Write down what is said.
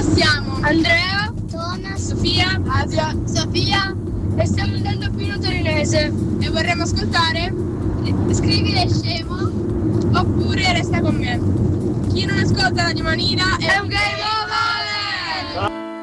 Siamo Andrea, Thomas, Sofia, Asia, Sofia e stiamo andando a Pino Torinese. e vorremmo ascoltare Scrivile scemo. oppure Resta con me. Chi non ascolta Radio Manila è un gay over!